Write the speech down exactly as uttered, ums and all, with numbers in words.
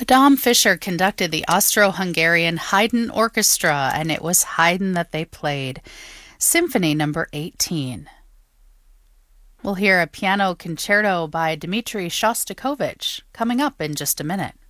Adam Fischer conducted the Austro-Hungarian Haydn Orchestra, and it was Haydn that they played. Symphony number eighteen. We'll hear a piano concerto by Dmitri Shostakovich coming up in just a minute.